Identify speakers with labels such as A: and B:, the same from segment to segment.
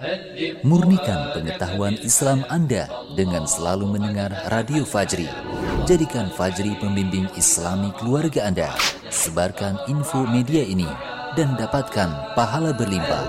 A: Murnikan pengetahuan Islam Anda dengan selalu mendengar Radio Fajri. Jadikan Fajri pembimbing Islami keluarga Anda. Sebarkan info media ini dan dapatkan pahala berlimpah.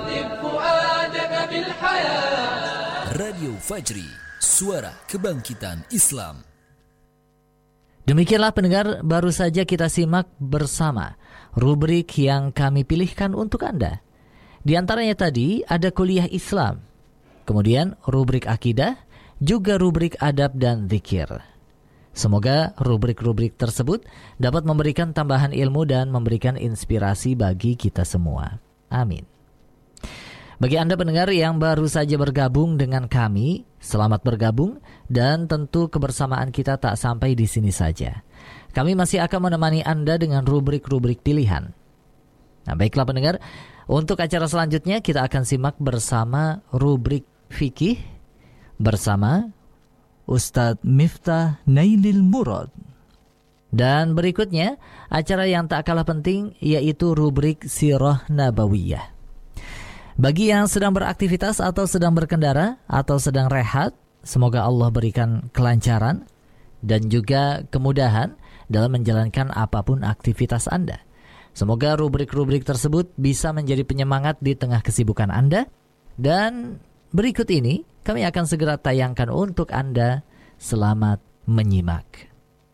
A: Radio Fajri, suara kebangkitan Islam.
B: Demikianlah pendengar, baru saja kita simak bersama rubrik yang kami pilihkan untuk Anda. Di antaranya tadi ada kuliah Islam, kemudian rubrik akidah, juga rubrik adab dan zikir. Semoga rubrik-rubrik tersebut dapat memberikan tambahan ilmu dan memberikan inspirasi bagi kita semua. Amin. Bagi Anda pendengar yang baru saja bergabung dengan kami, selamat bergabung dan tentu kebersamaan kita tak sampai di sini saja. Kami masih akan menemani Anda dengan rubrik-rubrik pilihan. Nah, baiklah pendengar, untuk acara selanjutnya kita akan simak bersama rubrik fikih bersama Ustadz Miftah Nailil Murad. Dan berikutnya acara yang tak kalah penting yaitu rubrik Sirah Nabawiyah. Bagi yang sedang beraktivitas atau sedang berkendara atau sedang rehat, semoga Allah berikan kelancaran dan juga kemudahan dalam menjalankan apapun aktivitas Anda. Semoga rubrik-rubrik tersebut bisa menjadi penyemangat di tengah kesibukan Anda. Dan berikut ini kami akan segera tayangkan untuk Anda. Selamat menyimak.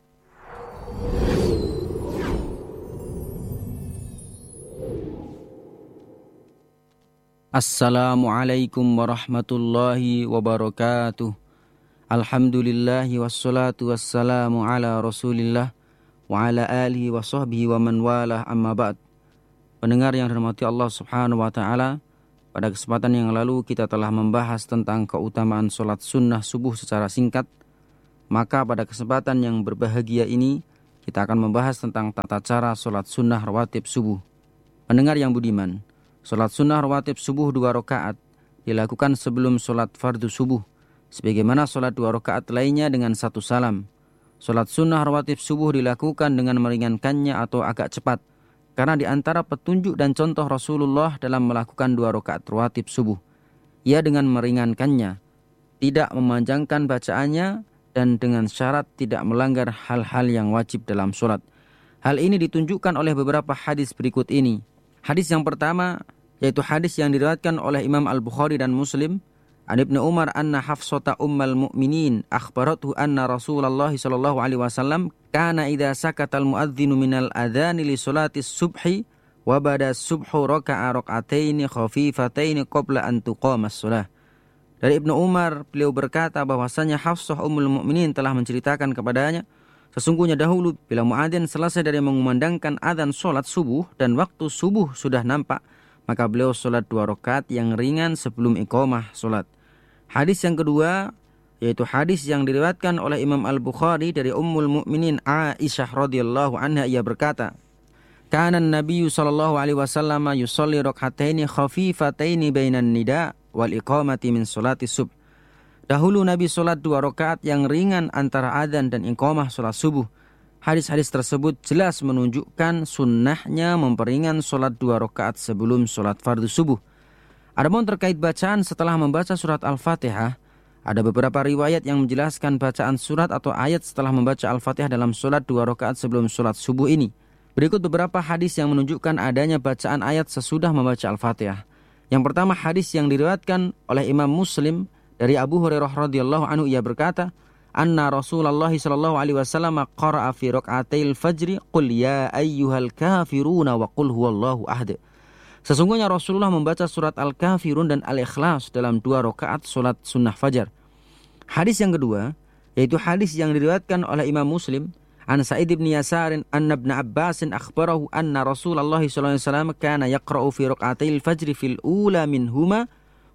C: Assalamualaikum warahmatullahi wabarakatuh. Alhamdulillahi wassalatu wassalamu ala rasulillah wa ala alihi wa sahbihi wa man walah, amma ba'd. Pendengar yang dirahmati Allah subhanahu wa ta'ala, pada kesempatan yang lalu kita telah membahas tentang keutamaan sholat sunnah subuh secara singkat. Maka pada kesempatan yang berbahagia ini kita akan membahas tentang tata cara sholat sunnah rawatib subuh. Pendengar yang budiman, sholat sunnah rawatib subuh 2 rakaat dilakukan sebelum sholat fardu subuh, sebagaimana sholat 2 rakaat lainnya dengan 1 salam. Sholat sunnah rawatib subuh dilakukan dengan meringankannya atau agak cepat, karena di antara petunjuk dan contoh Rasulullah dalam melakukan 2 rakaat rawatib subuh, ia dengan meringankannya, tidak memanjangkan bacaannya, dan dengan syarat tidak melanggar hal-hal yang wajib dalam sholat. Hal ini ditunjukkan oleh beberapa hadis berikut ini. Hadis yang pertama yaitu hadis yang diriwayatkan oleh Imam Al-Bukhari dan Muslim. An Ibnu Umar anna Hafsata ummul mu'minin akhbarathu anna Rasulullah sallallahu alaihi wasallam kana idza sakatal muadzinu minal adzani li salati subhi wa bada subhu raka'a rak'ataini khafifataini qabla an tuqamas shalah. Dari Ibnu Umar, beliau berkata bahwasanya Hafsah ummul mu'minin telah menceritakan kepadanya, sesungguhnya dahulu bila muadzin selesai dari mengumandangkan adzan salat subuh dan waktu subuh sudah nampak, maka beliau salat 2 rakaat yang ringan sebelum iqamah salat. Hadis yang kedua yaitu hadis yang diriwayatkan oleh Imam Al-Bukhari dari Ummul Mukminin Aisyah radhiyallahu anha, ia berkata, "Kana an-nabiyyu sallallahu alaihi wasallam yusalli rak'ataini khafifataini bainan nida wal iqamati min salati subh." Dahulu Nabi salat 2 rakaat yang ringan antara adzan dan iqamah salat subuh. Hadis-hadis tersebut jelas menunjukkan sunnahnya memperingan salat 2 rakaat sebelum salat fardu subuh. Adapun terkait bacaan setelah membaca surat Al-Fatihah, ada beberapa riwayat yang menjelaskan bacaan surat atau ayat setelah membaca Al-Fatihah dalam salat 2 rakaat sebelum salat subuh ini. Berikut beberapa hadis yang menunjukkan adanya bacaan ayat sesudah membaca Al-Fatihah. Yang pertama, hadis yang diriwayatkan oleh Imam Muslim dari Abu Hurairah radhiyallahu anhu, ia berkata, "Anna Rasulullah sallallahu alaihi wasallam qara'a fi rak'atail fajri qul ya ayyuhal kafiruna wa qul huwallahu ahad." Sesungguhnya Rasulullah membaca surat Al-Kafirun dan Al-Ikhlas dalam 2 rakaat salat sunnah fajar. Hadis yang kedua yaitu hadis yang diriwayatkan oleh Imam Muslim an Sa'id bin Yasarin anna Ibn Abbasin akhbarahu anna Rasulullah sallallahu alaihi wasallam kana yaqra'u fi rak'atail fajri fil ula minhuma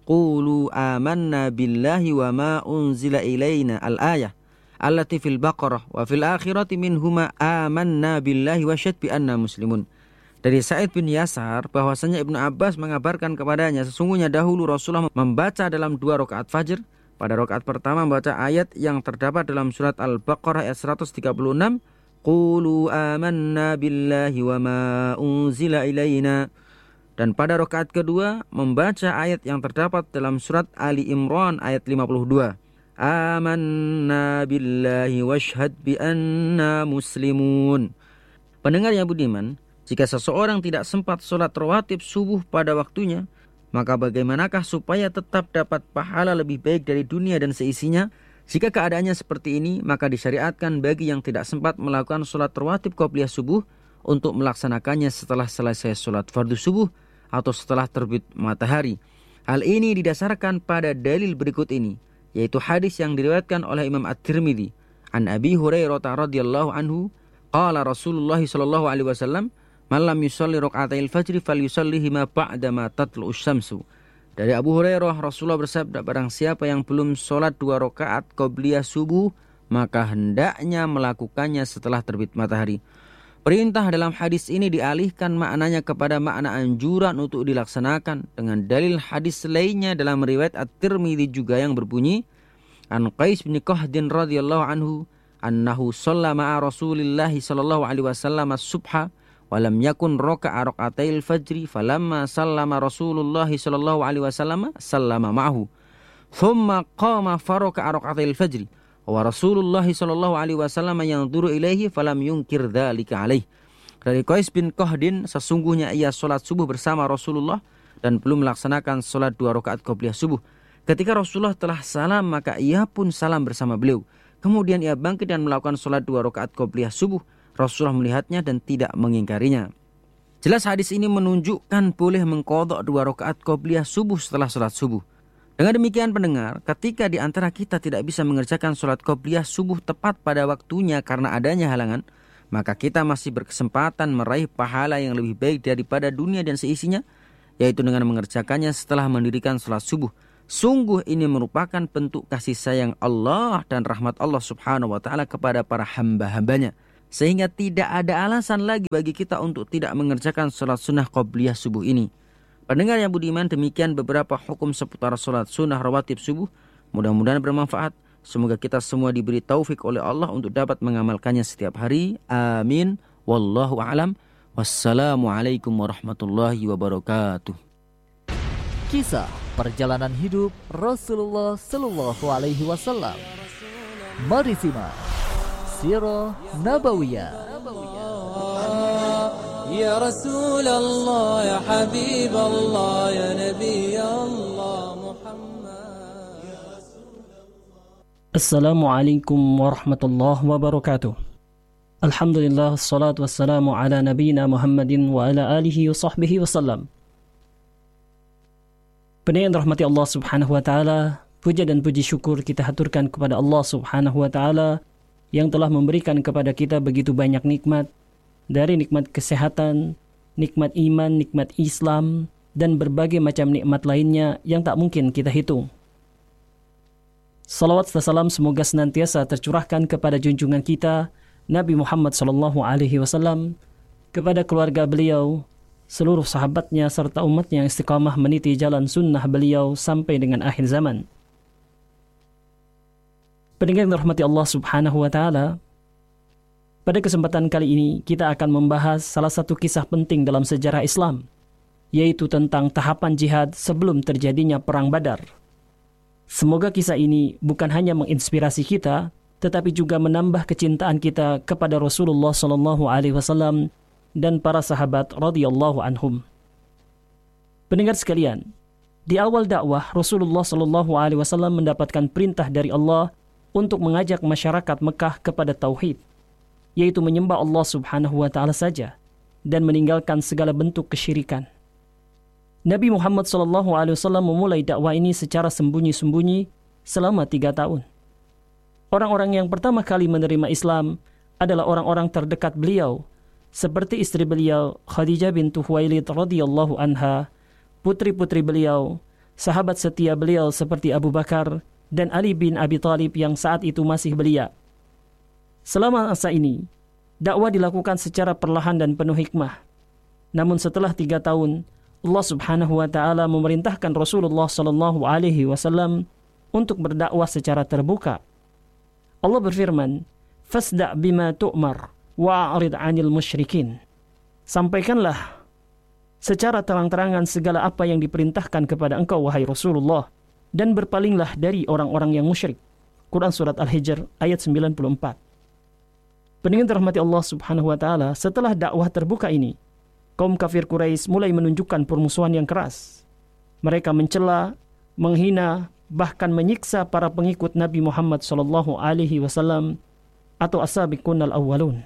C: qulu amanna billahi wa ma unzila ilaina al-ayah allati fil Baqarah wa fil akhirati minhuma amanna billahi wa syahid bi anna muslimun. Dari Sa'id bin Yasar bahwasanya Ibnu Abbas mengabarkan kepadanya, sesungguhnya dahulu Rasulullah membaca dalam 2 rakaat fajr. Pada rakaat pertama membaca ayat yang terdapat dalam surat Al-Baqarah ayat 136, Qulu amanna billahi wa ma unzila ilaina. Dan pada rakaat kedua membaca ayat yang terdapat dalam surat Ali Imran ayat 52. Amanna billahi washhad bi anna muslimun. Pendengar yang budiman, jika seseorang tidak sempat sholat rawatib subuh pada waktunya, maka bagaimanakah supaya tetap dapat pahala lebih baik dari dunia dan seisinya? Jika keadaannya seperti ini, maka disyariatkan bagi yang tidak sempat melakukan sholat rawatib qobliyah subuh untuk melaksanakannya setelah selesai sholat fardu subuh atau setelah terbit matahari. Hal ini didasarkan pada dalil berikut ini, yaitu hadis yang diriwayatkan oleh Imam At-Tirmidzi an Abi Hurairah radhiyallahu anhu, qala Rasulullah sallallahu alaihi wasallam, "Man lam yusalli raka'atil fajri falyusallihima ba'da ma tatlu'us syamsu." Dari Abu Hurairah, Rasulullah bersabda, barang siapa yang belum sholat 2 rakaat qobliyah subuh, maka hendaknya melakukannya setelah terbit matahari. Perintah dalam hadis ini dialihkan maknanya kepada makna anjuran untuk dilaksanakan dengan dalil hadis lainnya dalam riwayat At-Tirmidzi juga yang berbunyi an Qais bin Qahdin radhiyallahu anhu annahu shalla ma'a Rasulillah sallallahu alaihi wasallam as-subha wa lam yakun raka'a rak'atail fajri falamma sallama Rasulullah sallallahu alaihi wasallam sallama ma'ahu thumma qama faraka'a rak'atail fajri wa Rasulullah sallallahu alaihi wasallam yanzuru ilaihi falam yunkir dzalika alaihi. Dari Qais bin Qahdin, sesungguhnya ia salat subuh bersama Rasulullah dan belum melaksanakan salat 2 rakaat qobliyah subuh. Ketika Rasulullah telah salam, maka ia pun salam bersama beliau. Kemudian ia bangkit dan melakukan salat 2 rakaat qobliyah subuh. Rasulullah melihatnya dan tidak mengingkarinya. Jelas hadis ini menunjukkan boleh mengqadha 2 rakaat qobliyah subuh setelah salat subuh. Dengan demikian pendengar, ketika di antara kita tidak bisa mengerjakan sholat qobliyah subuh tepat pada waktunya karena adanya halangan, maka kita masih berkesempatan meraih pahala yang lebih baik daripada dunia dan seisinya, yaitu dengan mengerjakannya setelah mendirikan sholat subuh. Sungguh ini merupakan bentuk kasih sayang Allah dan rahmat Allah subhanahu wa ta'ala kepada para hamba-hambanya, sehingga tidak ada alasan lagi bagi kita untuk tidak mengerjakan sholat sunnah qobliyah subuh ini. Pendengar yang budiman, demikian beberapa hukum seputar sholat sunnah rawatib subuh. Mudah-mudahan bermanfaat. Semoga kita semua diberi taufik oleh Allah untuk dapat mengamalkannya setiap hari. Amin. Wallahu a'lam. Wassalamualaikum warahmatullahi wabarakatuh.
B: Kisah perjalanan hidup Rasulullah Sallallahu Alaihi Wasallam. Mari simak Sirah Nabawiyah.
D: Ya Rasulullah, ya Habibullah, ya Nabi Allah Muhammad.
E: Assalamualaikum warahmatullahi wabarakatuh. Alhamdulillah, assalatu wassalamu ala nabiyina Muhammadin wa ala alihi wa sahbihi wasallam. Pendengar yang dirahmati Allah subhanahu wa ta'ala, puja dan puji syukur kita haturkan kepada Allah subhanahu wa ta'ala yang telah memberikan kepada kita begitu banyak nikmat, dari nikmat kesehatan, nikmat iman, nikmat Islam, dan berbagai macam nikmat lainnya yang tak mungkin kita hitung. Salawat dan salam semoga senantiasa tercurahkan kepada junjungan kita Nabi Muhammad SAW, kepada keluarga beliau, seluruh sahabatnya serta umatnya yang istiqamah meniti jalan sunnah beliau sampai dengan akhir zaman. Pendengar yang dirahmati Allah subhanahu wa ta'ala, pada kesempatan kali ini kita akan membahas salah satu kisah penting dalam sejarah Islam, yaitu tentang tahapan jihad sebelum terjadinya Perang Badar. Semoga kisah ini bukan hanya menginspirasi kita, tetapi juga menambah kecintaan kita kepada Rasulullah SAW dan para sahabat radhiyallahu anhum. Pendengar sekalian, di awal dakwah Rasulullah SAW mendapatkan perintah dari Allah untuk mengajak masyarakat Mekah kepada tauhid, yaitu menyembah Allah subhanahu wa ta'ala saja dan meninggalkan segala bentuk kesyirikan. Nabi Muhammad SAW memulai dakwah ini secara sembunyi-sembunyi selama 3 tahun. Orang-orang yang pertama kali menerima Islam adalah orang-orang terdekat beliau, seperti istri beliau Khadijah bintu Khuwailid radhiyallahu anha, putri-putri beliau, sahabat setia beliau seperti Abu Bakar dan Ali bin Abi Thalib yang saat itu masih belia. Selama masa ini, dakwah dilakukan secara perlahan dan penuh hikmah. Namun setelah 3 tahun, Allah subhanahu wa ta'ala memerintahkan Rasulullah SAW untuk berdakwah secara terbuka. Allah berfirman, "Fasda' bima tu'mar wa'arid 'anil musyrikin." Sampaikanlah secara terang-terangan segala apa yang diperintahkan kepada engkau wahai Rasulullah, dan berpalinglah dari orang-orang yang musyrik. Quran Surat Al-Hijr ayat 94. Pendengar dirahmati Allah Subhanahu wa Ta'ala, setelah dakwah terbuka ini, kaum kafir Quraisy mulai menunjukkan permusuhan yang keras. Mereka mencela, menghina, bahkan menyiksa para pengikut Nabi Muhammad SAW atau as-sabiqun al-awwalun.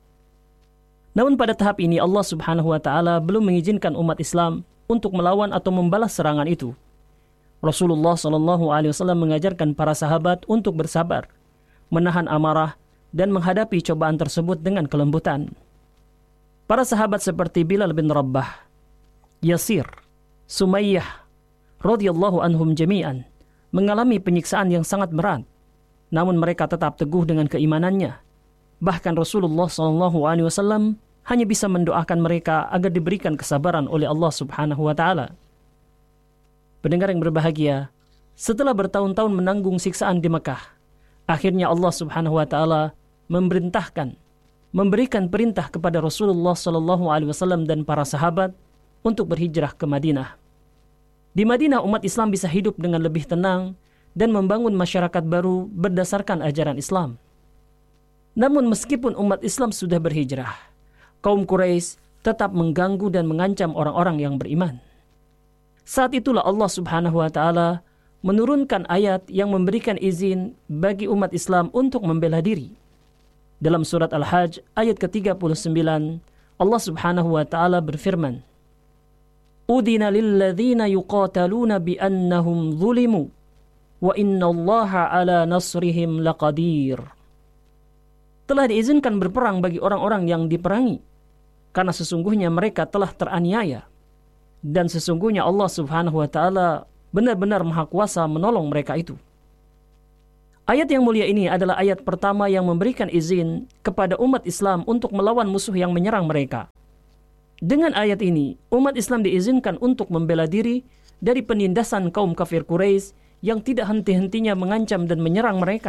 E: Namun pada tahap ini Allah Subhanahu wa Ta'ala belum mengizinkan umat Islam untuk melawan atau membalas serangan itu. Rasulullah SAW mengajarkan para sahabat untuk bersabar, menahan amarah, dan menghadapi cobaan tersebut dengan kelembutan. Para sahabat seperti Bilal bin Rabah, Yasir, Sumayyah, radhiyallahu anhum jami'an, mengalami penyiksaan yang sangat berat. Namun mereka tetap teguh dengan keimanannya. Bahkan Rasulullah SAW hanya bisa mendoakan mereka agar diberikan kesabaran oleh Allah Subhanahu wa Ta'ala. Pendengar yang berbahagia, setelah bertahun-tahun menanggung siksaan di Mekah, akhirnya Allah Subhanahu wa Ta'ala memberikan perintah kepada Rasulullah SAW dan para sahabat untuk berhijrah ke Madinah. Di Madinah umat Islam bisa hidup dengan lebih tenang dan membangun masyarakat baru berdasarkan ajaran Islam. Namun meskipun umat Islam sudah berhijrah, kaum Quraisy tetap mengganggu dan mengancam orang-orang yang beriman. Saat itulah Allah Subhanahu wa Ta'ala menurunkan ayat yang memberikan izin bagi umat Islam untuk membela diri. Dalam surat Al-Hajj ayat ke-39, Allah Subhanahu wa Ta'ala berfirman, "Udina lilladzina yuqataluna biannahum zulimu wa innallaha ala nasrihim laqadir." Telah diizinkan berperang bagi orang-orang yang diperangi, karena sesungguhnya mereka telah teraniaya, dan sesungguhnya Allah Subhanahu wa Ta'ala benar-benar maha kuasa menolong mereka itu. Ayat yang mulia ini adalah ayat pertama yang memberikan izin kepada umat Islam untuk melawan musuh yang menyerang mereka. Dengan ayat ini, umat Islam diizinkan untuk membela diri dari penindasan kaum kafir Quraisy yang tidak henti-hentinya mengancam dan menyerang mereka.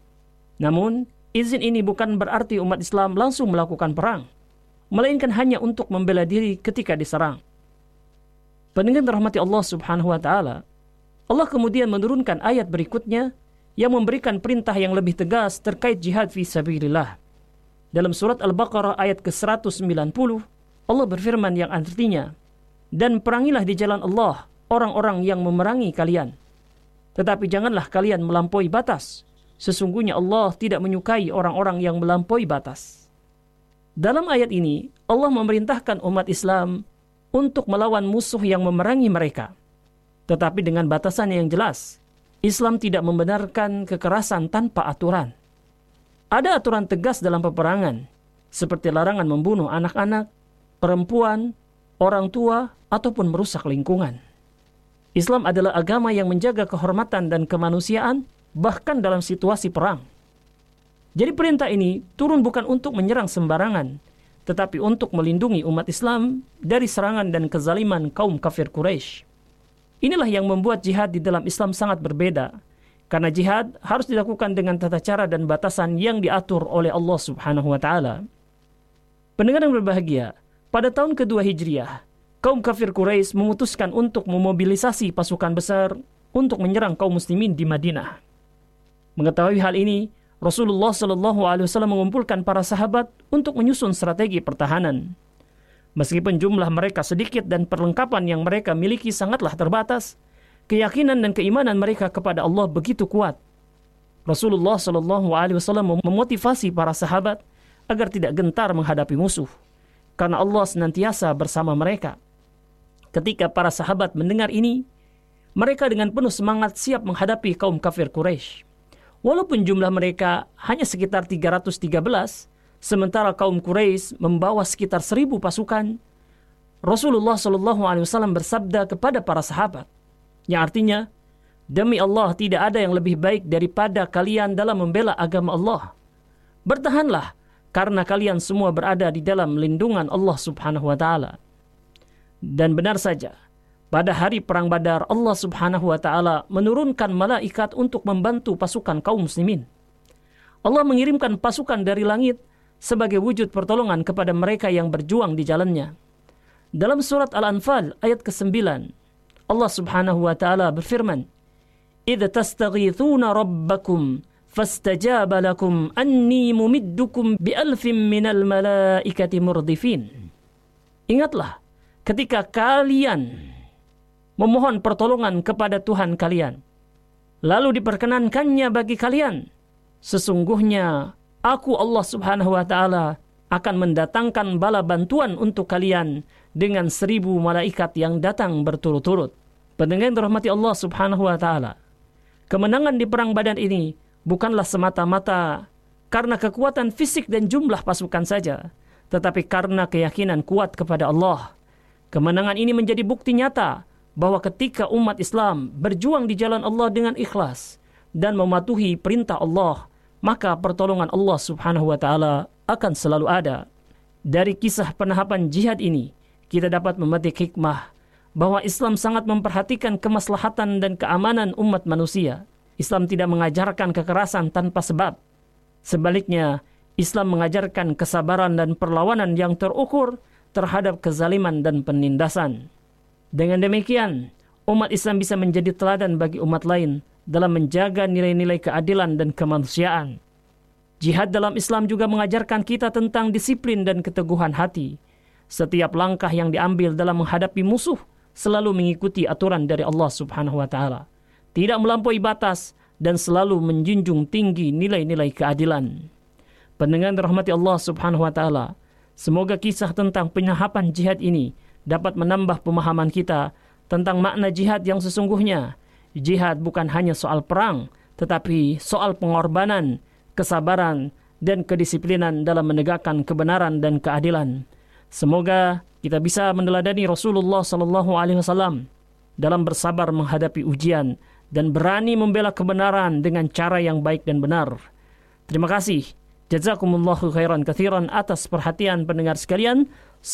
E: Namun, izin ini bukan berarti umat Islam langsung melakukan perang, melainkan hanya untuk membela diri ketika diserang. Pendengar dirahmati Allah Subhanahu wa Ta'ala, Allah kemudian menurunkan ayat berikutnya yang memberikan perintah yang lebih tegas terkait jihad fi sabilillah. Dalam surat Al-Baqarah ayat ke-190, Allah berfirman yang artinya, "Dan perangilah di jalan Allah orang-orang yang memerangi kalian. Tetapi janganlah kalian melampaui batas. Sesungguhnya Allah tidak menyukai orang-orang yang melampaui batas." Dalam ayat ini, Allah memerintahkan umat Islam untuk melawan musuh yang memerangi mereka. Tetapi dengan batasan yang jelas, Islam tidak membenarkan kekerasan tanpa aturan. Ada aturan tegas dalam peperangan, seperti larangan membunuh anak-anak, perempuan, orang tua, ataupun merusak lingkungan. Islam adalah agama yang menjaga kehormatan dan kemanusiaan, bahkan dalam situasi perang. Jadi perintah ini turun bukan untuk menyerang sembarangan, tetapi untuk melindungi umat Islam dari serangan dan kezaliman kaum kafir Quraisy. Inilah yang membuat jihad di dalam Islam sangat berbeda, karena jihad harus dilakukan dengan tata cara dan batasan yang diatur oleh Allah Subhanahu wa Ta'ala. Pendengar yang berbahagia, pada tahun kedua Hijriah, kaum kafir Quraisy memutuskan untuk memobilisasi pasukan besar untuk menyerang kaum muslimin di Madinah. Mengetahui hal ini, Rasulullah SAW mengumpulkan para sahabat untuk menyusun strategi pertahanan. Meskipun jumlah mereka sedikit dan perlengkapan yang mereka miliki sangatlah terbatas, keyakinan dan keimanan mereka kepada Allah begitu kuat. Rasulullah SAW memotivasi para sahabat agar tidak gentar menghadapi musuh, karena Allah senantiasa bersama mereka. Ketika para sahabat mendengar ini, mereka dengan penuh semangat siap menghadapi kaum kafir Quraisy. Walaupun jumlah mereka hanya sekitar 313, sementara kaum Quraisy membawa sekitar 1.000 pasukan, Rasulullah SAW bersabda kepada para sahabat, yang artinya, "Demi Allah tidak ada yang lebih baik daripada kalian dalam membela agama Allah. Bertahanlah, karena kalian semua berada di dalam lindungan Allah Subhanahu wa Ta'ala." Dan benar saja, pada hari perang Badar, Allah Subhanahu wa Ta'ala menurunkan malaikat untuk membantu pasukan kaum muslimin. Allah mengirimkan pasukan dari langit sebagai wujud pertolongan kepada mereka yang berjuang di jalannya. Dalam surat Al-Anfal ayat ke-9, Allah Subhanahu wa taala berfirman, "Idz tastaghithuna rabbakum fastajaba lakum anni mumiddukum bi'alfin minal malaikati murdifin." Ingatlah ketika kalian memohon pertolongan kepada Tuhan kalian, lalu diperkenankannya bagi kalian, sesungguhnya aku Allah Subhanahu wa taala akan mendatangkan bala bantuan untuk kalian dengan 1000 malaikat yang datang berturut-turut. Pendengar yang dirahmati Allah Subhanahu wa taala, kemenangan di perang Badar ini bukanlah semata-mata karena kekuatan fisik dan jumlah pasukan saja, tetapi karena keyakinan kuat kepada Allah. Kemenangan ini menjadi bukti nyata bahwa ketika umat Islam berjuang di jalan Allah dengan ikhlas dan mematuhi perintah Allah, maka pertolongan Allah Subhanahu wa taala akan selalu ada. Dari kisah penahapan jihad ini, kita dapat memetik hikmah bahwa Islam sangat memperhatikan kemaslahatan dan keamanan umat manusia. Islam tidak mengajarkan kekerasan tanpa sebab. Sebaliknya, Islam mengajarkan kesabaran dan perlawanan yang terukur terhadap kezaliman dan penindasan. Dengan demikian, umat Islam bisa menjadi teladan bagi umat lain dalam menjaga nilai-nilai keadilan dan kemanusiaan. Jihad dalam Islam juga mengajarkan kita tentang disiplin dan keteguhan hati. Setiap langkah yang diambil dalam menghadapi musuh selalu mengikuti aturan dari Allah Subhanahu wa taala, tidak melampaui batas dan selalu menjunjung tinggi nilai-nilai keadilan. Pendengar dirahmati Allah Subhanahu wa taala, semoga kisah tentang penahapan jihad ini dapat menambah pemahaman kita tentang makna jihad yang sesungguhnya. Jihad bukan hanya soal perang, tetapi soal pengorbanan, kesabaran, dan kedisiplinan dalam menegakkan kebenaran dan keadilan. Semoga kita bisa meneladani Rasulullah SAW dalam bersabar menghadapi ujian dan berani membela kebenaran dengan cara yang baik dan benar. Terima kasih. Jazakumullahu khairan katsiran atas perhatian pendengar sekalian.